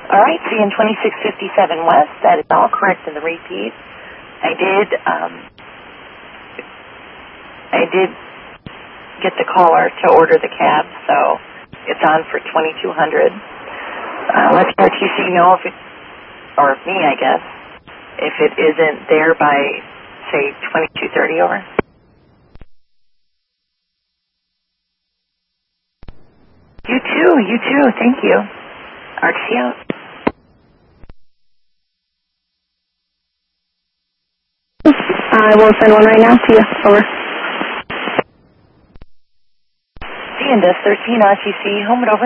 All right, CN 2657 West, that is all correct in the repeat. I did get the caller to order the cab, so it's on for 2200. Let RTC know if it, or me, I guess, if it isn't there by, say, 2230 over. You too, thank you. RTC out. I will send one right now to you. Over. CN 13 RTC, home and over.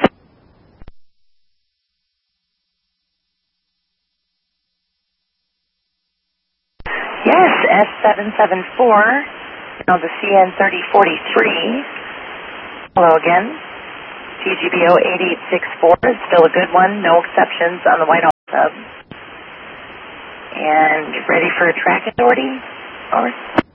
Yes, S774. Now the CN 3043. Hello again. TGBO 8864 is still a good one. No exceptions on the Whitehall sub. And ready for a track authority? Over.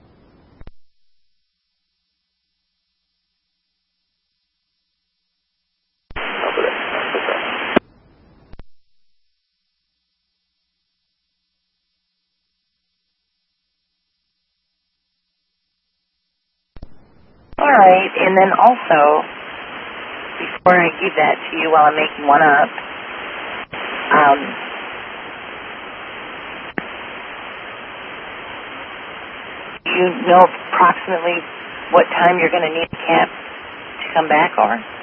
All right, and then also, before I give that to you while I'm making one up, do you know approximately what time you're going to need a cab to come back, or?